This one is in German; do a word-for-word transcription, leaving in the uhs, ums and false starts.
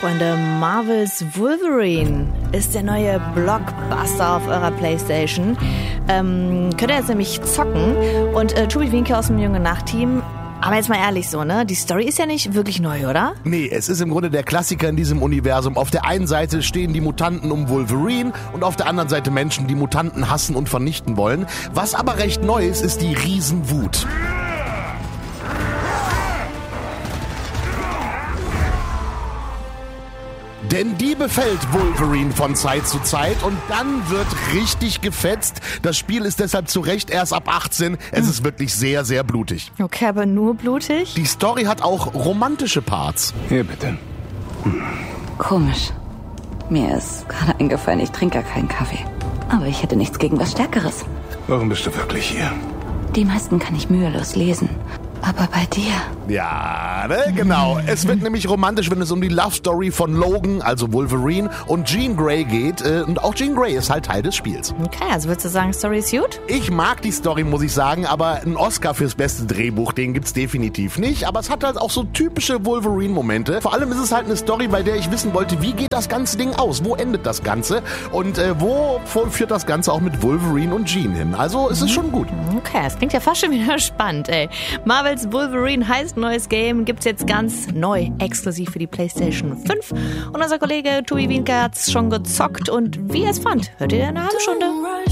Freunde, Marvel's Wolverine ist der neue Blockbuster auf eurer Playstation. Ähm, könnt ihr jetzt nämlich zocken. Und äh, Tobi Wienke aus dem Junge Nacht-Team. Aber jetzt mal ehrlich so, ne? Die Story ist ja nicht wirklich neu, oder? Nee, es ist im Grunde der Klassiker in diesem Universum. Auf der einen Seite stehen die Mutanten um Wolverine und auf der anderen Seite Menschen, die Mutanten hassen und vernichten wollen. Was aber recht neu ist, ist die Riesenwut. Denn die befällt Wolverine von Zeit zu Zeit und dann wird richtig gefetzt. Das Spiel ist deshalb zu Recht erst ab achtzehn. Es ist wirklich sehr, sehr blutig. Okay, aber nur blutig? Die Story hat auch romantische Parts. Hier, bitte. Hm. Komisch. Mir ist gerade eingefallen, ich trinke gar keinen Kaffee. Aber ich hätte nichts gegen was Stärkeres. Warum bist du wirklich hier? Die meisten kann ich mühelos lesen. Aber bei dir? Ja, ne, genau. Es wird nämlich romantisch, wenn es um die Love Story von Logan, also Wolverine, und Jean Grey geht. Und auch Jean Grey ist halt Teil des Spiels. Okay, also würdest du sagen, Story ist gut? Ich mag die Story, muss ich sagen, aber einen Oscar fürs beste Drehbuch, den gibt's definitiv nicht. Aber es hat halt auch so typische Wolverine-Momente. Vor allem ist es halt eine Story, bei der ich wissen wollte, wie geht das ganze Ding aus? Wo endet das Ganze? Und äh, wo führt das Ganze auch mit Wolverine und Jean hin? Also es ist schon gut. Okay, das klingt ja fast schon wieder spannend, ey. Marvel's Wolverine heißt neues Game, gibt's jetzt ganz neu, exklusiv für die PlayStation fünf. Und unser Kollege Tobi Wienke hat's schon gezockt und wie er es fand, hört ihr in einer halben Stunde.